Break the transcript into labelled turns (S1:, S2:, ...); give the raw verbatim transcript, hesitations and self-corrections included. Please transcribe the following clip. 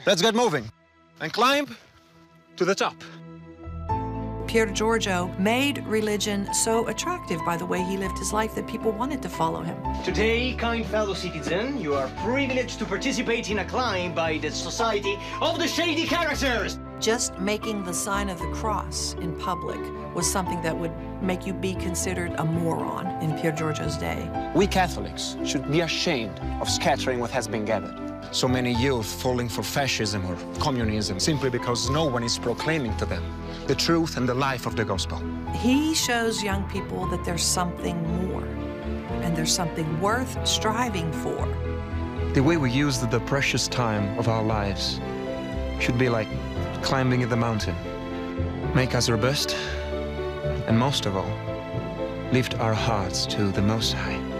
S1: Let's get moving and climb to the top.
S2: Pier Giorgio made religion so attractive by the way he lived his life that people wanted to follow him.
S3: Today, kind fellow citizen, you are privileged to participate in a climb by the Society of the Shady Characters.
S2: Just making the sign of the cross in public was something that would make you be considered a moron in Pier Giorgio's day.
S4: We Catholics should be ashamed of scattering what has been gathered.
S1: So many youth falling for fascism or communism simply because no one is proclaiming to them the truth and the life of the gospel.
S2: He shows young people that there's something more, and there's something worth striving for.
S5: The way we use the precious time of our lives should be like climbing the mountain. Make us robust, and most of all, lift our hearts to the Most High.